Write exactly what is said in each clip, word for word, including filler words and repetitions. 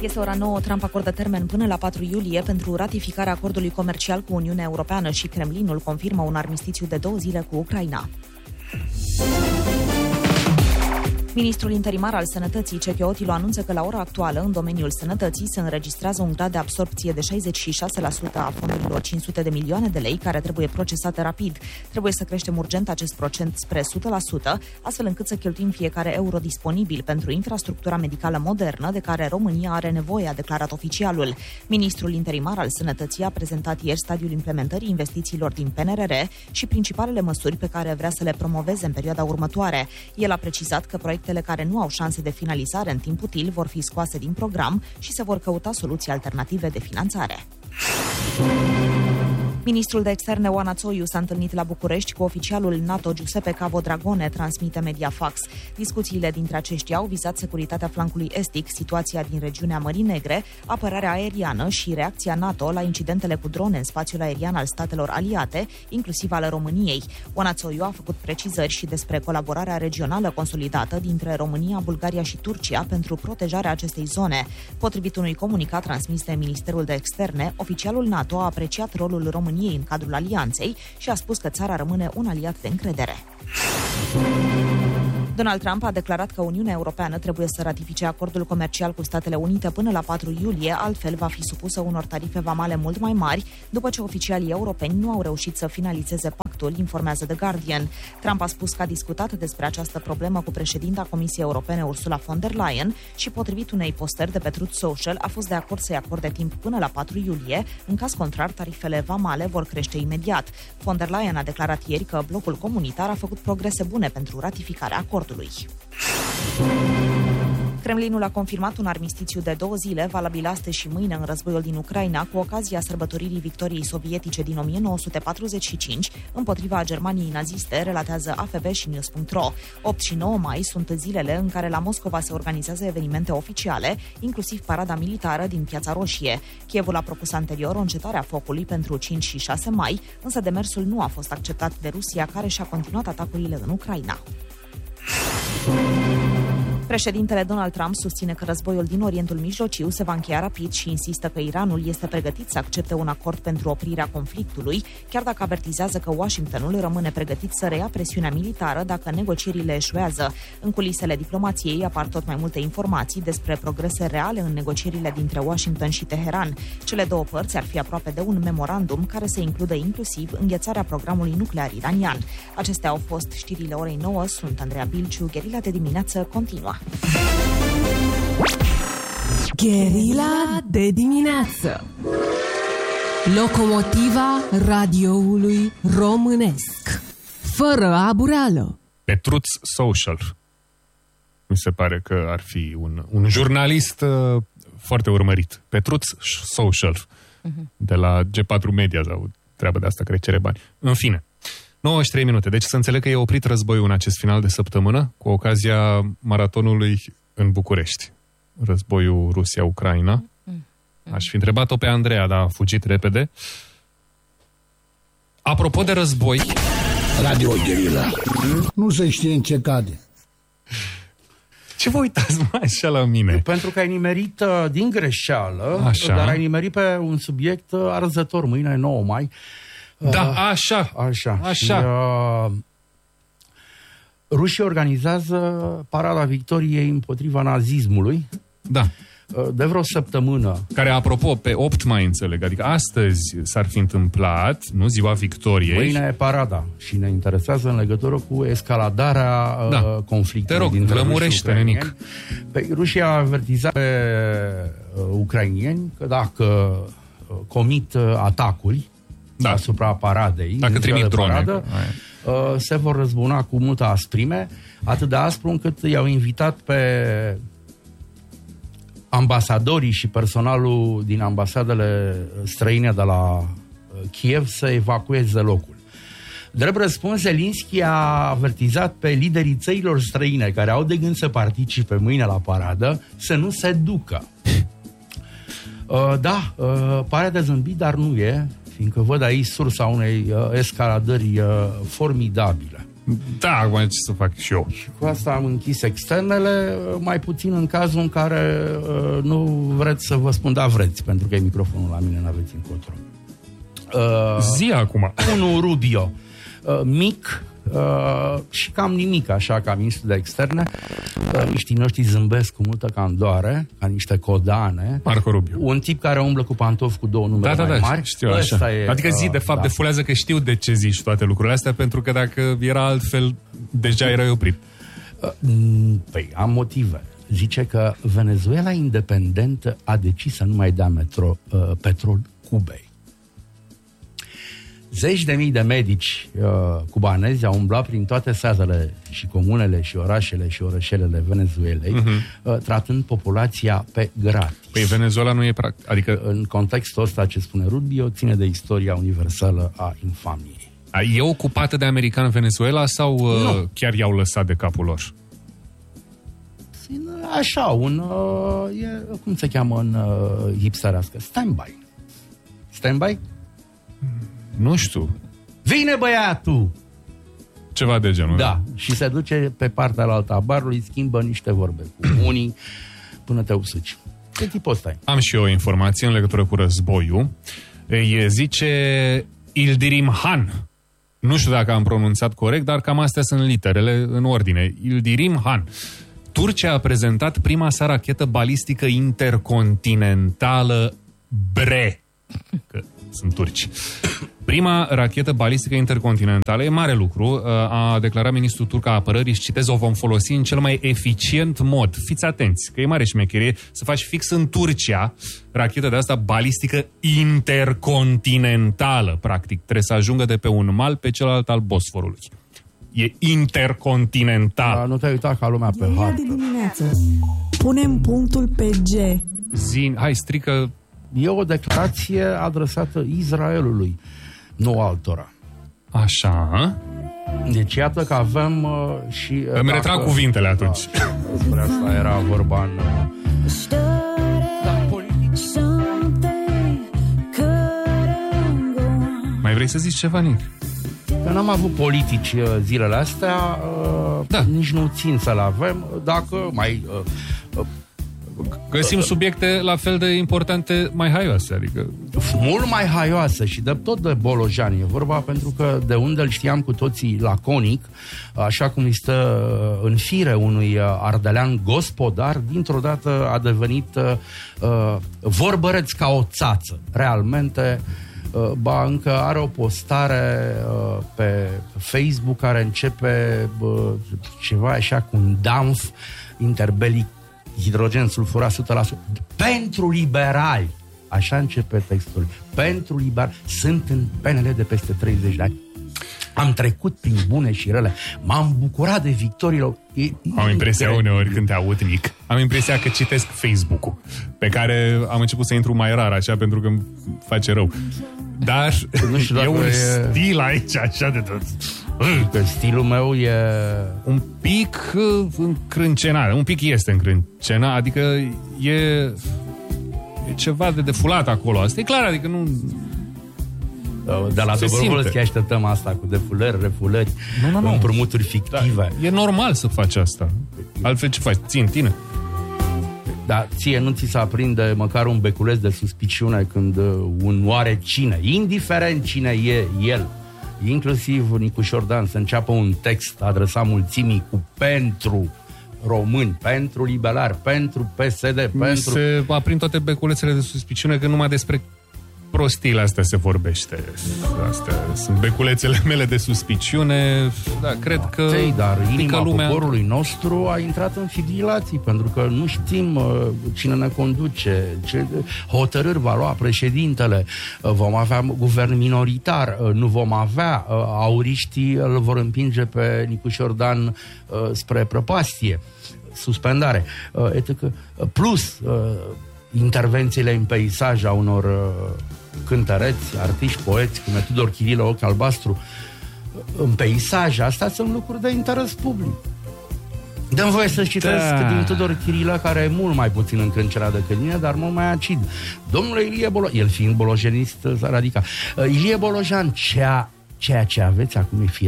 Este ora nouă, Trump acordă termen până la patru iulie pentru ratificarea acordului comercial cu Uniunea Europeană și Kremlinul confirmă un armistițiu de două zile cu Ucraina. Ministrul interimar al Sănătății, Cechio Otilo, anunță că la ora actuală, în domeniul sănătății, se înregistrează un grad de absorpție de șaizeci și șase la sută a fondurilor cinci sute de milioane de lei, care trebuie procesate rapid. Trebuie să creștem urgent acest procent spre o sută la sută, astfel încât să cheltuim fiecare euro disponibil pentru infrastructura medicală modernă de care România are nevoie, a declarat oficialul. Ministrul interimar al Sănătății a prezentat ieri stadiul implementării investițiilor din P N R R și principalele măsuri pe care vrea să le promoveze în perioada următoare. El a precizat că proiectele care nu au șanse de finalizare în timp util vor fi scoase din program și se vor căuta soluții alternative de finanțare. Ministrul de Externe Oana Țoiu s-a întâlnit la București cu oficialul NATO Giuseppe Cavo-Dragone, transmite Mediafax. Discuțiile dintre aceștia au vizat securitatea flancului estic, situația din regiunea Mării Negre, apărarea aeriană și reacția NATO la incidentele cu drone în spațiul aerian al statelor aliate, inclusiv ale României. Oana Țoiu a făcut precizări și despre colaborarea regională consolidată dintre România, Bulgaria și Turcia pentru protejarea acestei zone. Potrivit unui comunicat transmis de Ministerul de Externe, oficialul NATO a apreciat rolul României în cadrul alianței și a spus că țara rămâne un aliat de încredere. Donald Trump a declarat că Uniunea Europeană trebuie să ratifice acordul comercial cu Statele Unite până la patru iulie, altfel va fi supusă unor tarife vamale mult mai mari, după ce oficialii europeni nu au reușit să finalizeze pactul, informează The Guardian. Trump a spus că a discutat despre această problemă cu președinta Comisiei Europene Ursula von der Leyen și, potrivit unei postări de pe Truth Social, a fost de acord să-i acorde timp până la patru iulie, în caz contrar tarifele vamale vor crește imediat. Von der Leyen a declarat ieri că blocul comunitar a făcut progrese bune pentru ratificarea acordului. Kremlinul a confirmat un armistițiu de două zile, valabil astăzi și mâine în războiul din Ucraina, cu ocazia sărbătoririi victoriei sovietice din o mie nouă sute patruzeci și cinci împotriva Germaniei naziste, relatează A F B și News punct ro. opt și nouă mai sunt zilele în care la Moscova se organizează evenimente oficiale, inclusiv parada militară din Piața Roșie. Kievul a propus anterior o încetare a focului pentru cinci și șase mai, însă demersul nu a fost acceptat de Rusia, care și-a continuat atacurile în Ucraina. Președintele Donald Trump susține că războiul din Orientul Mijlociu se va încheia rapid și insistă că Iranul este pregătit să accepte un acord pentru oprirea conflictului, chiar dacă avertizează că Washingtonul rămâne pregătit să reia presiunea militară dacă negocierile eșuează. În culisele diplomației apar tot mai multe informații despre progrese reale în negocierile dintre Washington și Teheran. Cele două părți ar fi aproape de un memorandum care să includă inclusiv înghețarea programului nuclear iranian. Acestea au fost știrile orei nouă. Sunt Andreea Bilciu. Gherila de dimineață continuă. Gherila de dimineață. Locomotiva radioului românesc. Fără abureală. Pe Truth Social. Mi se pare că ar fi un, un jurnalist uh, foarte urmărit. Pe Truth Social. Uh-huh. De la G patru Media sau treabă de asta, cred, cere bani. În fine. nouăzeci și trei minute. Deci să înțeleg că e oprit războiul în acest final de săptămână cu ocazia maratonului în București. Războiul Rusia-Ucraina. Aș fi întrebat-o pe Andreea, dar a fugit repede. Apropo de război... Radio Gherila. Nu se știe în ce cade. Ce vă uitați mai așa la mine? Pentru că ai nimerit uh, din greșeală, așa. Dar ai nimerit pe un subiect uh, arzător. Mâine e nouă mai. Da, așa. Așa. Așa. Și, uh, rușii organizează parada victoriei împotriva nazismului. Da. Uh, de vreo săptămână. Care, apropo, pe opt mai înțeleg. Adică astăzi s-ar fi întâmplat, nu ziua victoriei. Mâine e parada și ne interesează în legătură cu escaladarea uh, da. conflictului. Te rog, dintre lămurește, nenic. Păi, rușii a avertizat pe uh, ucrainieni că dacă uh, comit uh, atacuri, da, asupra paradei, dacă trimit drone, paradă, uh, se vor răzbuna cu multă asprime, atât de aspru încât i-au invitat pe ambasadorii și personalul din ambasadele străine de la Kiev să evacueze locul. Drept răspuns, Zelinski a avertizat pe liderii țărilor străine care au de gând să participe mâine la paradă să nu se ducă. Uh, da, uh, pare de zâmbit, dar nu e, fiindcă văd aici sursa unei uh, escaladări uh, formidabile. Da, acum ce să fac și eu? Și cu asta am închis externele, mai puțin în cazul în care uh, nu vreți să vă spun, da, vreți, pentru că e microfonul la mine, n-aveți încotro. Uh, Zi acum. Unul Rubio, uh, mic uh, și cam nimic, așa, ca ministru de externe. Uh, niște noștri zâmbesc cu multă candoare, ca niște codane. Marco Rubio. Un tip care umblă cu pantofi cu două numere Da, da, mai da, mari. știu așa. Ăsta e, adică zi, de fapt, da. defulează că știu de ce zici toate lucrurile astea, pentru că dacă era altfel, deja erai oprit. Păi, am motive. Zice că Venezuela independentă a decis să nu mai dea metro, uh, petrol Cubei. Zeci de mii de medici uh, cubanezi au umblat prin toate satele și comunele și orașele și orășelele Venezuelei, uh-huh. uh, tratând populația pe gratis. Păi Venezuela nu e practic... Adică... În contextul ăsta, ce spune Rubio, ține de istoria universală a infamiei. E ocupată de americani Venezuela sau uh, Nu. chiar i-au lăsat de capul lor? Așa, un... Uh, e, cum se cheamă în uh, hipsterească? Stand-by. Stand-by? Nu știu. Vine băiatul! Ceva de genul. Da, și se duce pe partea alaltă a barului, schimbă niște vorbe cu unii până te usuci. Ce tipul ăsta e? Am și eu o informație în legătură cu războiul. Îi zice Ildirim Han. Nu știu dacă am pronunțat corect, dar cam astea sunt literele în ordine. Ildirim Han. Turcia a prezentat prima sa rachetă balistică intercontinentală BRE. Că sunt turci. Prima rachetă balistică intercontinentală, e mare lucru, a declarat ministrul turc al apărării, și citez, o vom folosi în cel mai eficient mod. Fiți atenți, că e mare șmecherie să faci fix în Turcia rachetă de asta balistică intercontinentală, practic. Trebuie să ajungă de pe un mal pe celălalt al Bosforului. E intercontinental. Da, nu te-ai uitat ca lumea pe hartă. De dimineață. Punem punctul pe G. Zin, hai, strică. E o declarație adresată Israelului, nu altora. Așa. Deci iată că avem uh, și... Uh, Îmi retrag dacă... cuvintele atunci. Da, despre asta era vorba în... Uh, da, politic. Mai vrei să zici ceva, Nic? Că n-am avut politici uh, zilele astea, uh, da. Nici nu țin să-l avem, dacă mai... Uh, uh, Găsim subiecte la fel de importante mai haioase, adică... Mult mai haioase și de tot de Bolojani e vorba, pentru că de unde îl știam cu toții laconic, așa cum îi stă în fire unui ardelean gospodar, dintr-o dată a devenit uh, vorbăreț ca o țață. Realmente, uh, ba încă are o postare uh, pe Facebook care începe uh, ceva așa cu un damf interbelic, hidrogen sulfurat o sută la sută. Pentru liberali. Așa începe textul. Pentru liberali. Sunt în P N L de peste treizeci de ani. Am trecut prin bune și rele. M-am bucurat de victoriile. Am impresia uneori când te aud, Nic, am impresia că citesc Facebook-ul, pe care am început să intru mai rar, așa, pentru că îmi face rău. Dar nu știu e un e... stil aici, așa de tot. Că stilul meu e... Un pic încrâncenat. Un pic este încrâncenat. Adică e, e ceva de defulat acolo. Asta e clar, adică nu... De la Dobrovolski așteptăm asta cu defulări, refulări, nu, nu, nu. împrumuturi fictive. Da, e normal să faci asta. Altfel ce faci? Ții în tine? Dar ție nu ți se aprinde măcar un beculeț de suspiciune când un oare cine, indiferent cine e el, inclusiv Nicușor Dan, să înceapă un text adresat mulțimii cu pentru români, pentru liberali, pentru P S D, Mi pentru... se aprind toate beculețele de suspiciune că numai despre prostiile astea se vorbește. Astea sunt beculețele mele de suspiciune. Da, cred că... Tei, dar inima lumea... poporului nostru a intrat în fibrilații, pentru că nu știm uh, cine ne conduce, ce hotărâri va lua președintele, uh, vom avea guvern minoritar, uh, nu vom avea, uh, auriștii îl vor împinge pe Nicușor Dan uh, spre prăpastie, suspendare, uh, et cetera. Plus uh, intervențiile în peisaj a unor uh, cântăreți, artiști, poeți, cum e Tudor Chirilă, Ochi Albastru, în peisaj, astea sunt lucruri de interes public. Dă-mi voie să citesc da. din Tudor Chirilă, care e mult mai puțin încrâncenat decât mine, dar mult mai acid. Domnule Ilie Bolojan, el fiind bolojenist radical, uh, Ilie Bolojan, ceea, ceea ce aveți acum e firav.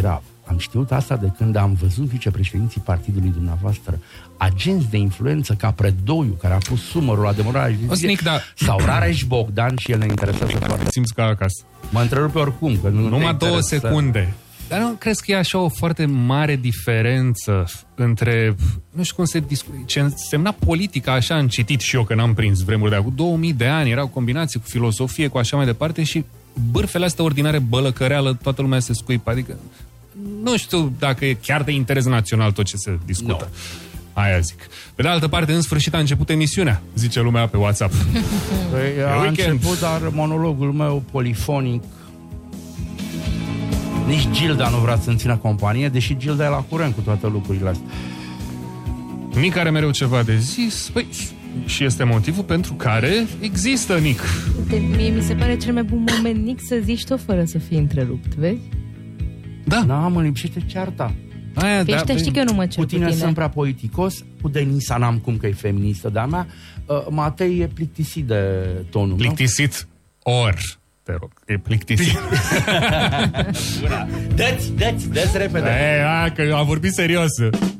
Am știut asta de când am văzut vicepreședinții partidului dumneavoastră, agenți de influență ca Predoiu, care a pus sumărul la demorarea Osnic, da. sau Rareș Bogdan, și el ne interesează foarte. Simți ca acasă. Mă întrerupe oricum, că nu Numai două secunde. Dar nu crezi că e așa o foarte mare diferență între, nu știu cum se discută, ce însemna politica, așa am citit și eu, că n-am prins vremuri de acum, două mii de ani, erau combinații cu filozofie, cu așa mai departe, și bârfele astea ordinare, bălăcăreală, toată lumea se scuipă, adică nu știu dacă e chiar de interes național tot ce se discută. No. Aia zic. Pe de altă parte, în sfârșit a început emisiunea, zice lumea pe WhatsApp. Păi, a început, dar monologul meu polifonic, nici Gilda nu vrea să-mi țină companie, deși Gilda e la curent cu toate lucrurile astea. Nic are mereu ceva de zis, păi, și este motivul pentru care există Nic. De, mie mi se pare cel mai bun moment, Nic, să zici tot fără să fii întrerupt, vezi? Da. Da, mă lipsește cearta. Aia, da, da, știi că eu nu mă cer cu tine. Cu tine sunt prea politicos, cu Denisa n-am cum că e feministă de-a mea. Uh, Matei e plictisit de tonul. Plictisit or, te rog, e plictisit. Dă-ți, dă-ți, dă-ți repede. E, a, că a vorbit serios.